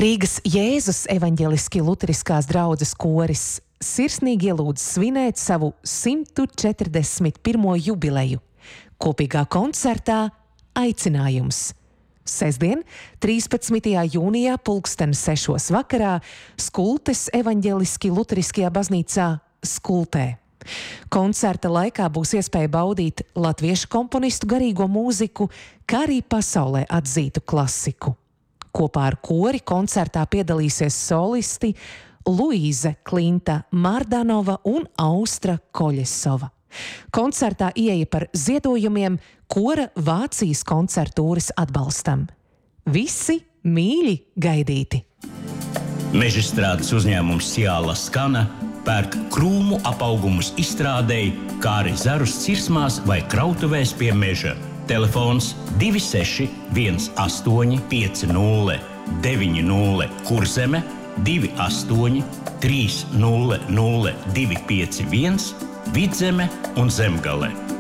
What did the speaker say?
Rīgas Jēzus evaņģeliski luteriskās draudzes koris sirsnīgi ielūdz svinēt savu 141. jubileju. Kopīgā koncertā aicinājums. Sestdien, 13. jūnijā 6:00 vakarā Skultes evaņģeliski luteriskajā baznīcā Skultē. Koncerta laikā būs iespēja baudīt latviešu komponistu garīgo mūziku, kā arī pasaulē atzītu klasiku. Kopā ar kori koncertā piedalīsies solisti Luīze Klinta Mardanova un Austra Koļesova. Koncertā ieeja par ziedojumiem kora Vācijas koncertūras atbalstam. Visi mīļi gaidīti! Mežstrādes uzņēmums Ciāla Skana pērk krūmu apaugumus izstrādēji, kā arī zarus cirsmās vai krautuvēs pie meža. Telefons 26 18 50 90 Kurzeme 28 300 251 Vidzeme un Zemgale.